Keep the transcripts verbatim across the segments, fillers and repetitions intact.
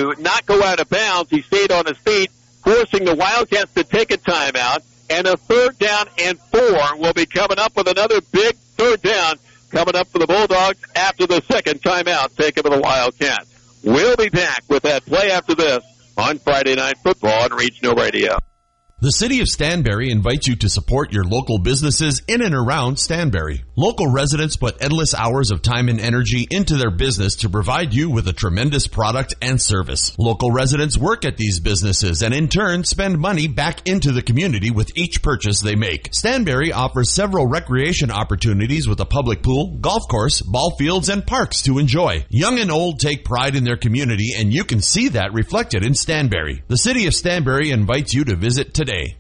to not go out of bounds. He stayed on his feet, forcing the Wildcats to take a timeout. And a third down and four will be coming up with another big third down coming up for the Bulldogs after the second timeout taken by the Wildcats. We'll be back with that play after this on Friday Night Football on Regional Radio. The City of Stanberry invites you to support your local businesses in and around Stanberry. Local residents put endless hours of time and energy into their business to provide you with a tremendous product and service. Local residents work at these businesses and in turn spend money back into the community with each purchase they make. Stanberry offers several recreation opportunities with a public pool, golf course, ball fields, and parks to enjoy. Young and old take pride in their community, and you can see that reflected in Stanberry. The City of Stanberry invites you to visit today. Today.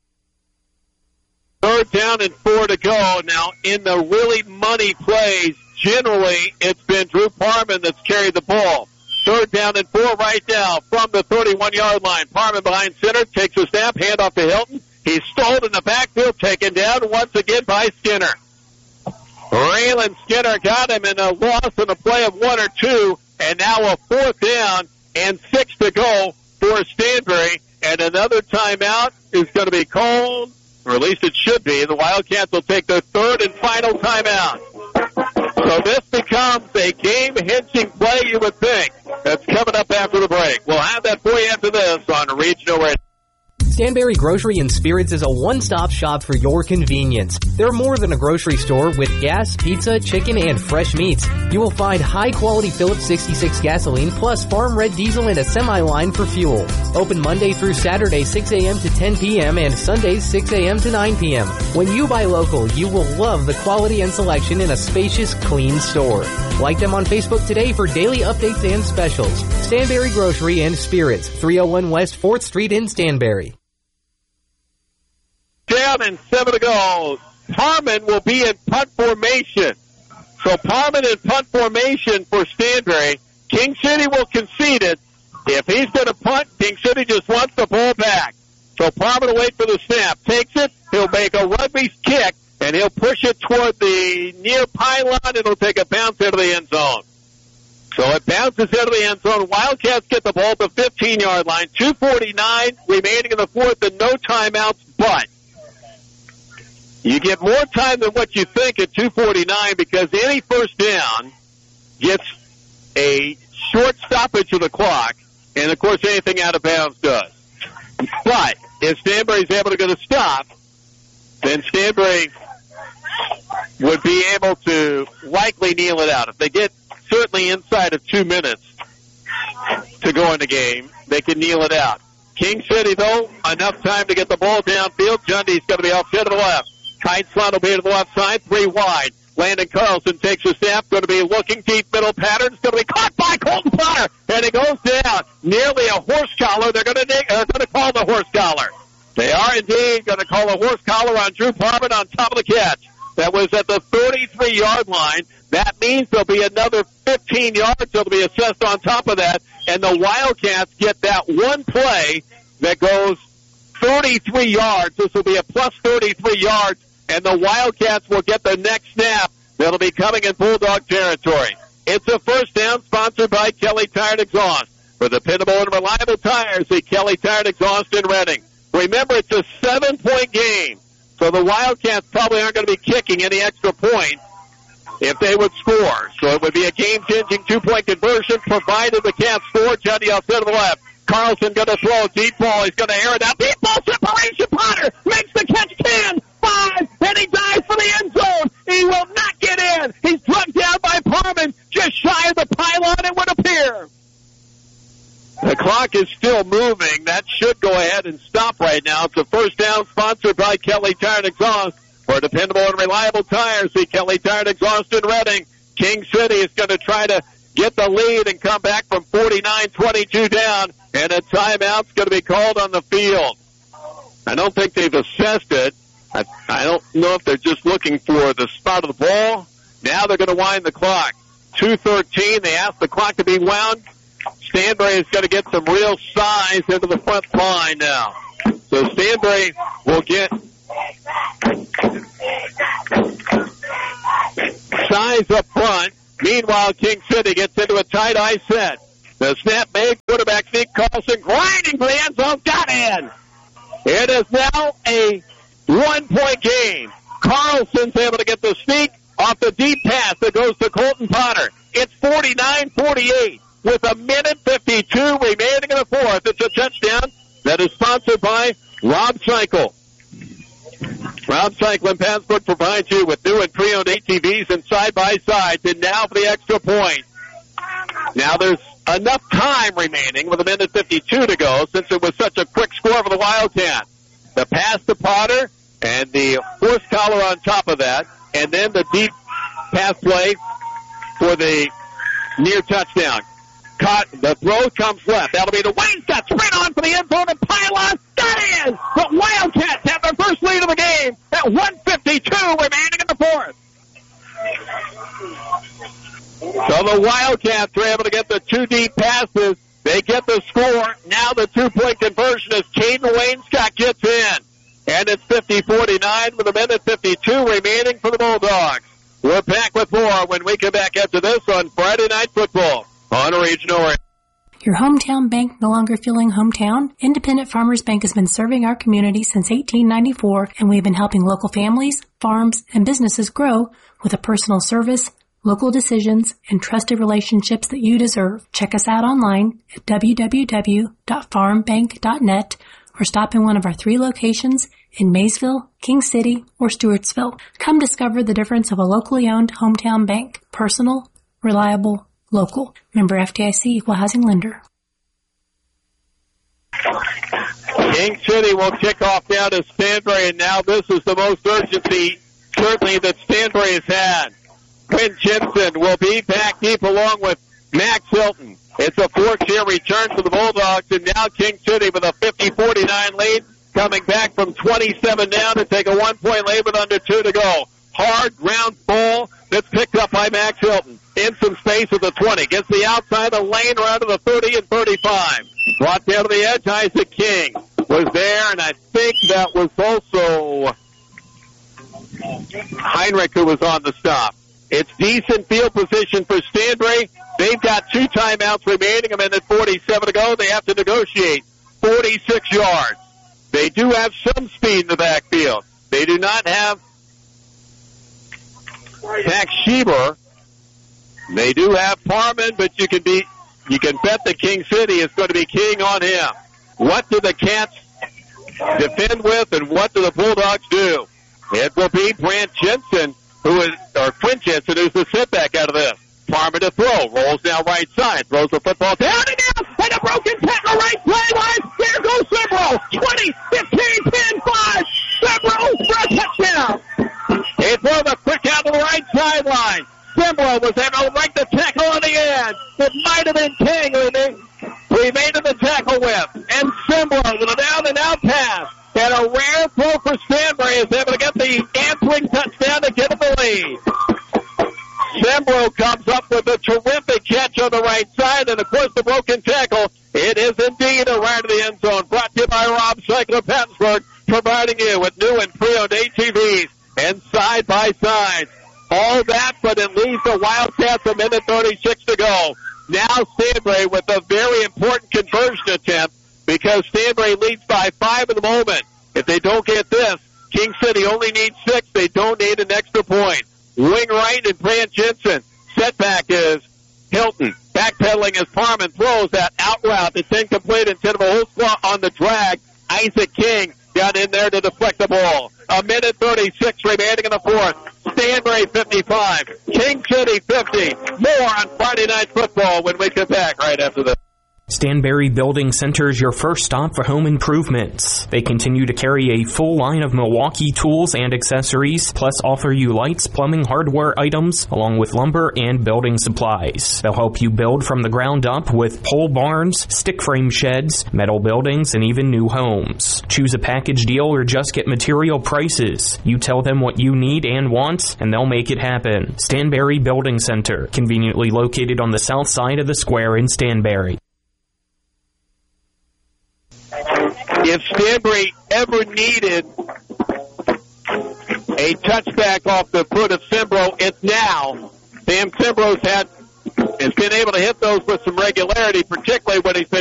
Third down and four to go. Now, in the really money plays, generally, it's been Drew Parman that's carried the ball. Third down and four right now from the thirty-one-yard line. Parman behind center, takes a snap, handoff to Hilton. He's stalled in the backfield, taken down once again by Skinner. Raylan Skinner got him in a loss in a play of one or two, and now a fourth down and six to go for Stanberry. And another timeout is going to be called, or at least it should be. The Wildcats will take their third and final timeout. So this becomes a game-hinging play, you would think. That's coming up after the break. We'll have that for you after this on Regional Radio. Stanberry Grocery and Spirits is a one-stop shop for your convenience. They're more than a grocery store with gas, pizza, chicken, and fresh meats. You will find high-quality Phillips sixty-six gasoline plus farm-red diesel and a semi-line for fuel. Open Monday through Saturday six a.m. to ten p.m. and Sundays six a.m. to nine p.m. When you buy local, you will love the quality and selection in a spacious, clean store. Like them on Facebook today for daily updates and specials. Stanberry Grocery and Spirits, three oh one West fourth Street in Stanberry. Down and seven to go. Parman will be in punt formation. So Parman in punt formation for Stanberry. King City will concede it. If he's going to punt, King City just wants the ball back. So Parman will wait for the snap. Takes it. He'll make a rugby kick, and he'll push it toward the near pylon, and it'll take a bounce into the end zone. So it bounces into the end zone. Wildcats get the ball at the fifteen-yard line. two forty-nine remaining in the fourth and no timeouts, but you get more time than what you think at two forty-nine because any first down gets a short stoppage of the clock, and, of course, anything out of bounds does. But if Stanberry's able to get a stop, then Stanberry would be able to likely kneel it out. If they get certainly inside of two minutes to go in the game, they can kneel it out. King City, though, enough time to get the ball downfield. Jundy's going to be off to the left. Kiteslot will be to the left side, three wide. Landon Carlson takes a snap, going to be looking deep middle pattern. It's going to be caught by Colton Potter, and it goes down. Nearly a horse collar. They're going to they're going to call the horse collar. They are indeed going to call a horse collar on Drew Parman on top of the catch. That was at the thirty-three-yard line. That means there'll be another fifteen yards that'll be assessed on top of that, and the Wildcats get that one play that goes thirty-three yards. This will be a plus thirty-three yards. And the Wildcats will get the next snap that'll be coming in Bulldog territory. It's a first down sponsored by Kelly Tire and Exhaust. For dependable and reliable tires, see Kelly Tire and Exhaust in Reading. Remember, it's a seven-point game, so the Wildcats probably aren't going to be kicking any extra points if they would score. So it would be a game-changing two-point conversion provided the Cats score. Johnny off to the left. Carlson going to throw a deep ball. He's going to air it out. Deep ball separation. Potter makes the catch. ten, five, and he dives for the end zone. He will not get in. He's drugged down by Parman. Just shy of the pylon, it would appear. The clock is still moving. That should go ahead and stop right now. It's a first down sponsored by Kelly Tire and Exhaust. For dependable and reliable tires, see Kelly Tire and Exhaust in Reading. King City is going to try to get the lead and come back from forty-nine twenty-two down. And a timeout's going to be called on the field. I don't think they've assessed it. I, I don't know if they're just looking for the spot of the ball. Now they're going to wind the clock. two thirteen, they asked the clock to be wound. Stanberry is going to get some real size into the front line now. So Stanberry will get size up front. Meanwhile, King City gets into a tight eye set. The snap made, quarterback sneak, Carlson grinding for the end zone, got in. It is now a one-point game. Carlson's able to get the sneak off the deep pass that goes to Colton Potter. It's forty-nine forty-eight with a minute fifty-two remaining in the fourth. It's a touchdown that is sponsored by Rob Cycle. Rob Cycle and Passport provides you with new and pre-owned A T Vs and side-by-sides. And now for the extra point. Now there's enough time remaining with a minute fifty-two to go since it was such a quick score for the Wildcats. The pass to Potter and the horse collar on top of that, and then the deep pass play for the near touchdown. Caught, the throw comes left. That'll be the Wainscott sprint on for the end zone and pylon. Got in! But Wildcats have their first lead of the game at one fifty-two remaining in the fourth. So the Wildcats are able to get the two deep passes. They get the score. Now the two-point conversion as Caden Wainscott gets in. And it's fifty forty-nine with a minute fifty-two remaining for the Bulldogs. We're back with more when we come back after this on Friday Night Football on Regional Radio. Your hometown bank no longer feeling hometown? Independent Farmers Bank has been serving our community since eighteen ninety-four, and we've been helping local families, farms, and businesses grow with a personal service, local decisions, and trusted relationships that you deserve. Check us out online at w w w dot farm bank dot net or stop in one of our three locations in Maysville, King City, or Stewartsville. Come discover the difference of a locally owned hometown bank. Personal, reliable, local. Member F D I C, Equal Housing Lender. King City will kick off now to Stanbury, and now this is the most urgency, certainly, that Stanbury has had. Quinn Jensen will be back deep along with Max Hilton. It's a four-tier return for the Bulldogs, and now King City with a fifty forty-nine lead, coming back from twenty-seven down to take a one-point lead with under two to go. Hard ground ball that's picked up by Max Hilton. In some space at the twenty. Gets the outside the lane around to the thirty and thirty-five. Brought down to the edge. Isaac King was there, and I think that was also Heinrich who was on the stop. It's decent field position for Stanbury. They've got two timeouts remaining. A minute forty-seven to go. They have to negotiate forty-six yards. They do have some speed in the backfield. They do not have Max Schieber. They do have Parman, but you can be, you can bet that King City is going to be keying on him. What do the Cats defend with, and what do the Bulldogs do? It will be Brant Jensen, who is, or Quinn Jensen, who's the setback out of this. Parman to throw, rolls down right side, throws the football down and down, and a broken tackle right sideline. There goes Sembro. twenty, fifteen, ten, five. Sembro for a touchdown. He threw the quick out to the right sideline. Sembro was able to break the tackle on the end. It might have been King who he made the tackle with. And Sembro with a down and out pass. And a rare throw for Stanbury is able to get the answering touchdown to give him the lead. Sembro comes up with a terrific catch on the right side, and of course the broken tackle. It is indeed a right to the end zone. Brought to you by Rob Cycle of Pattonsburg, providing you with new and pre-owned A T Vs and side-by-sides. All that, but it leaves the Wildcats a minute thirty-six to go. Now Stanbury with a very important conversion attempt, because Stanbury leads by five at the moment. If they don't get this, King City only needs six. They don't need an extra point. Wing right and Brant Jensen. Setback is Hilton. Backpedaling as Parman throws that out route. It's incomplete instead of a whole squat on the drag. Isaac King got in there to deflect the ball. A minute thirty-six remaining in the fourth. Stanbury fifty-five. King City fifty. More on Friday Night Football when we come back right after this. Stanbury Building Center is your first stop for home improvements. They continue to carry a full line of Milwaukee tools and accessories, plus offer you lights, plumbing, hardware items, along with lumber and building supplies. They'll help you build from the ground up with pole barns, stick frame sheds, metal buildings, and even new homes. Choose a package deal or just get material prices. You tell them what you need and want, and they'll make it happen. Stanbury Building Center, conveniently located on the south side of the square in Stanbury. If Stanbury ever needed a touchback off the foot of Sembro, it's now. Sam Sembro's had has been able to hit those with some regularity, particularly when he's been